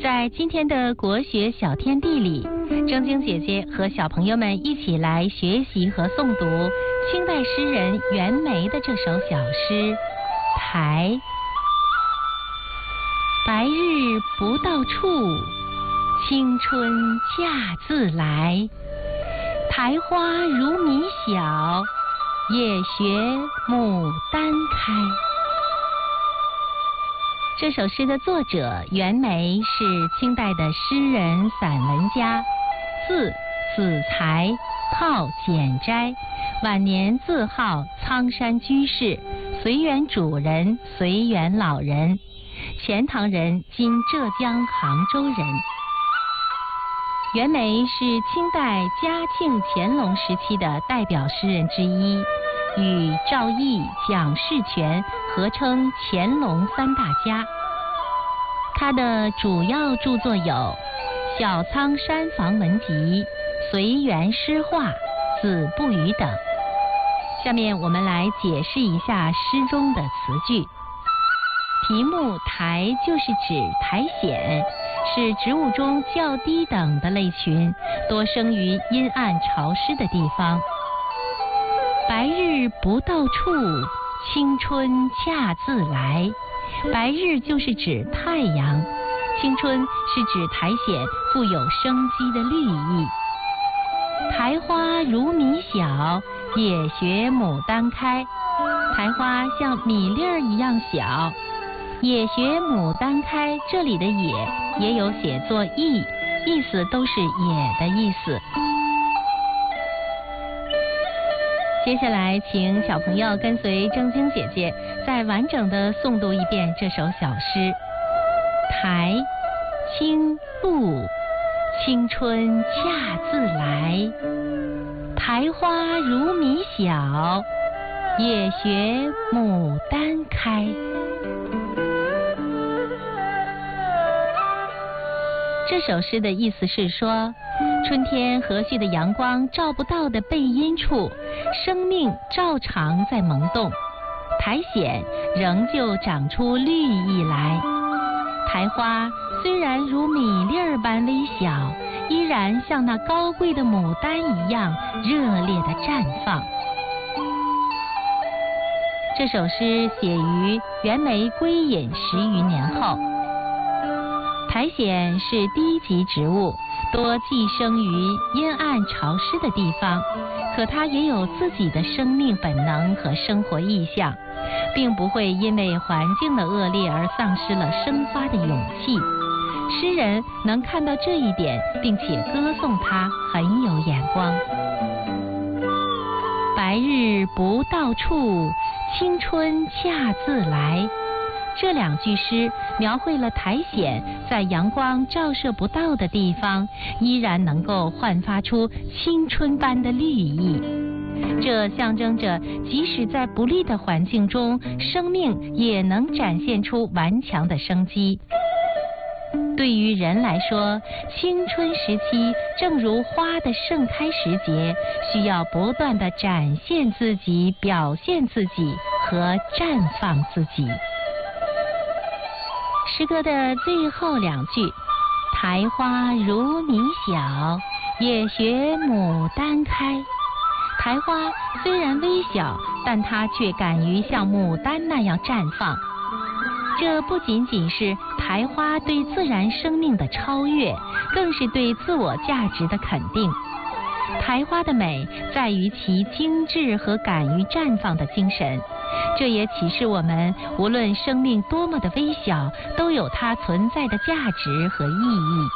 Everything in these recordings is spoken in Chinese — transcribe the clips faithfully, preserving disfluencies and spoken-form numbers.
在今天的国学小天地里，正晶姐姐和小朋友们一起来学习和诵读清代诗人袁枚的这首小诗《台》。白日不到处，青春恰自来。台花如米小，夜学牡丹开。这首诗的作者袁枚是清代的诗人、散文家，字子才，号简斋，晚年自号苍山居士，随园主人、随园老人，钱塘人，今浙江杭州人。袁枚是清代嘉庆、乾隆时期的代表诗人之一，与赵翼、蒋士权合称乾隆三大家。他的主要著作有《小苍山房文集》《随园诗话》《子不语》等。下面我们来解释一下诗中的词句。题目台就是指苔藓，是植物中较低等的类群，多生于阴暗潮湿的地方。白日不到处，青春恰自来。白日就是指太阳，青春是指苔藓富有生机的绿意。苔花如米小，野学牡丹开。苔花像米粒儿一样小，野学牡丹开，这里的野也有写作意，意思都是野的意思。接下来请小朋友跟随正晶姐姐再完整的诵读一遍这首小诗。台，清，露，青春恰自来。苔花如米小，野学牡丹开。这首诗的意思是说，春天和煦的阳光照不到的背阴处，生命照常在萌动，苔藓仍旧长出绿意来。苔花虽然如米粒儿般微小，依然像那高贵的牡丹一样热烈地绽放。这首诗写于袁枚归隐十余年后。苔藓是低级植物，多寄生于阴暗潮湿的地方，可它也有自己的生命本能和生活意向，并不会因为环境的恶劣而丧失了生发的勇气。诗人能看到这一点，并且歌颂它，很有眼光。白日不到处，青春恰自来。这两句诗描绘了苔藓在阳光照射不到的地方，依然能够焕发出青春般的绿意。这象征着即使在不利的环境中，生命也能展现出顽强的生机。对于人来说，青春时期正如花的盛开时节，需要不断地展现自己、表现自己和绽放自己。诗歌的最后两句，苔花如米小，野学牡丹开。苔花虽然微小，但它却敢于像牡丹那样绽放。这不仅仅是苔花对自然生命的超越，更是对自我价值的肯定。苔花的美在于其精致和敢于绽放的精神，这也启示我们，无论生命多么的微小，都有它存在的价值和意义。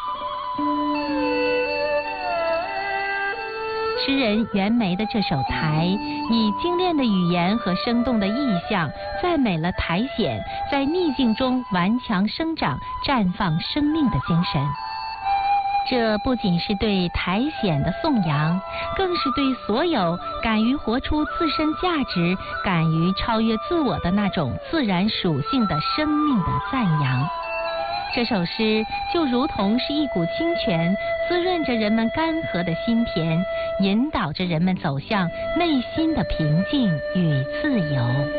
诗人袁枚的这首《台》，以精炼的语言和生动的意象，赞美了苔藓在逆境中顽强生长、绽放生命的精神。这不仅是对苔藓的颂扬，更是对所有敢于活出自身价值、敢于超越自我的那种自然属性的生命的赞扬。这首诗就如同是一股清泉，滋润着人们干涸的心田，引导着人们走向内心的平静与自由。